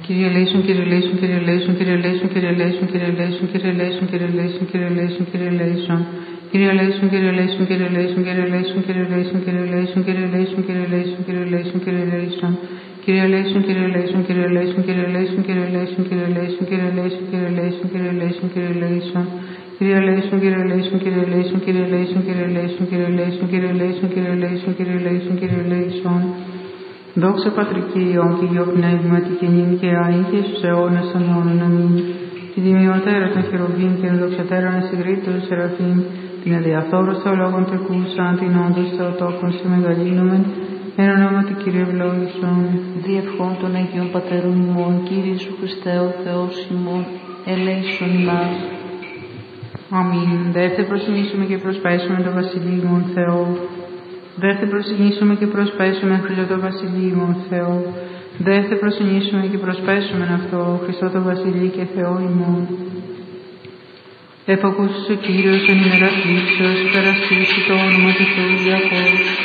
Kyrie eleison, Kyrie eleison, Kyrie eleison, Kyrie eleison, Kyrie eleison, Kyrie eleison, Kyrie eleison, Kyrie eleison, Kyrie eleison, Kyrie eleison. Kyrie eleison, Kyrie eleison, Kyrie eleison, Kyrie eleison, Kyrie eleison, Kyrie eleison, Kyrie eleison, Kyrie eleison, Kyrie eleison, Kyrie eleison. Kyrie eleison, Kyrie eleison, Kyrie eleison, Kyrie eleison, Kyrie eleison, Kyrie eleison, Kyrie eleison, Kyrie eleison, Kyrie eleison, Kyrie eleison. Kyrie eleison, Kyrie eleison, Kyrie eleison, Kyrie eleison, Kyrie eleison, Kyrie eleison, Kyrie eleison, Kyrie eleison, Kyrie eleison, Kyrie eleison. Δόξα Πατρί και Υιόν και Υιό Πνεύματι και νυν και άη και στους αιώνας των αιώνων. Αμήν. Την τιμιωτέρα των χερουβίμ και ενδοξατέρων εισηγρήτων σεραφείμ, την αδιαθόρους θεολόγων τεκούσαν, την όντως θεοτόκων σε μεγαλύνομεν, εν ονόματι Κύριε ευλόγησον. Διευχών των Αγίων Πατέρων ημών, Κύριε Ιησού Χριστέ ο Θεός ημών, ελέησον ημάς. Αμήν. Δεύτε προσυνήσουμε και προσπέσουμε το Βασιλείο Θεό. Δεύτε προσυνήσουμε και προσπέσουμε Χριστό το Βασιλείο Θεό. Δεύτε προσυνήσουμε και προσπέσουμε αυτό Χριστό το Βασιλείο και Θεό ημών. Εφακούσου ο Κύριος εν ημέρα θλίψεως, υπερασπίσει το όνομα του Θεού Ιακώβ.